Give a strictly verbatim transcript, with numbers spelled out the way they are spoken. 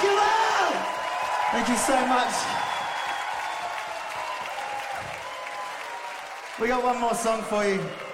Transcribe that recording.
you all! Thank you so much. We got one more song for you.